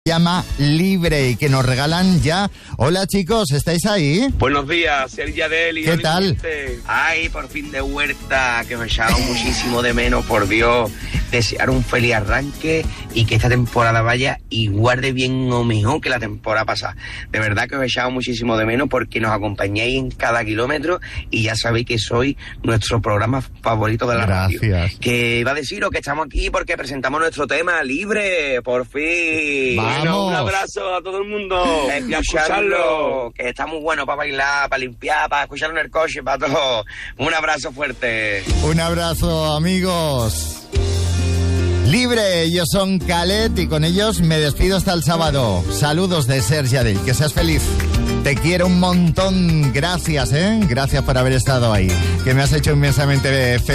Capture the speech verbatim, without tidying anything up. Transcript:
llama Libre y que nos regalan ya. Hola chicos, ¿estáis ahí? Buenos días, Sergi Adeli. ¿Qué tal? Ay, por fin de Huerta, que os echaba muchísimo de menos, por Dios. Desear un feliz arranque y que esta temporada vaya igual de bien o mejor que la temporada pasada. De verdad que os echaba muchísimo de menos porque nos acompañáis en cada kilómetro y ya sabéis que soy nuestro programa favorito de la Gracias. radio. Que va a deciros que estamos aquí porque presentamos nuestro tema Libre, por fin. Vamos. Bueno, un abrazo a todo el mundo. Eh, escucharlo, que está muy bueno para bailar, para limpiar, para escucharlo en el coche, para todo. Un abrazo fuerte. Un abrazo, amigos. Libre, ellos son Khaled y con ellos me despido hasta el sábado. Saludos de Sergi Adel, que seas feliz. Te quiero un montón, gracias, ¿eh? Gracias por haber estado ahí, que me has hecho inmensamente feliz.